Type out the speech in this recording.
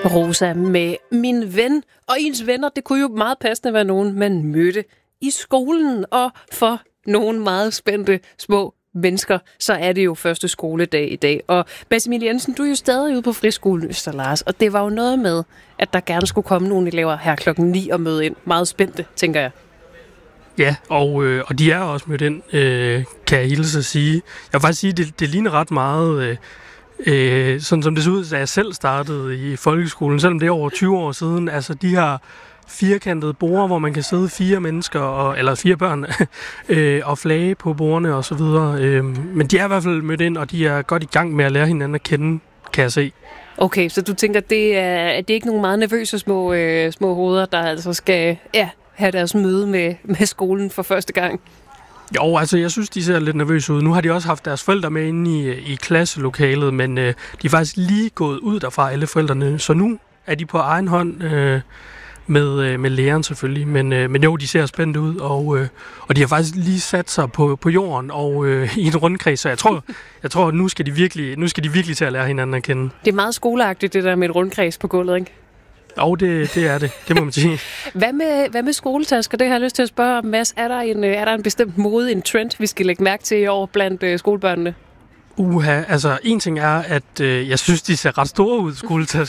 Rosa med min ven og ens venner. Det kunne jo meget passende være nogen, man mødte i skolen. Og for nogle meget spændte små mennesker, så er det jo første skoledag i dag. Og Basimil Jensen, du er jo stadig ude på friskolen Østerlars, og det var jo noget med, at der gerne skulle komme nogle elever her 9:00 og møde ind. Meget spændte, tænker jeg. Ja, og de er også mødt ind, kan jeg hilse at sige. Jeg vil faktisk sige, at det ligner ret meget, sådan som det så ud, da jeg selv startede i folkeskolen, selvom det er over 20 år siden. Altså, de har firkantede borde, hvor man kan sidde 4 mennesker, eller 4 børn, og flage på bordene og så videre. Men de er i hvert fald mødt ind, og de er godt i gang med at lære hinanden at kende, kan jeg se. Okay, så du tænker, at det er ikke nogle meget nervøse små hoveder, der altså skal have deres møde med skolen for første gang? Jo, altså jeg synes, de ser lidt nervøse ud. Nu har de også haft deres forældre med inde i klasselokalet, men de er faktisk lige gået ud derfra, alle forældrene. Så nu er de på egen hånd med læreren selvfølgelig. Men jo, de ser spændte ud, og de har faktisk lige sat sig på jorden og i en rundkreds. Så jeg tror nu skal de virkelig til at lære hinanden at kende. Det er meget skoleagtigt, det der med et rundkreds på gulvet, ikke? Jo, det er det. Det må man sige. Hvad med skoletasker? Det har jeg lyst til at spørge om, Mads. Er der en bestemt mode, en trend, vi skal lægge mærke til i år blandt skolebørnene? Altså en ting er, at jeg synes, de ser ret store ud, skoletasker.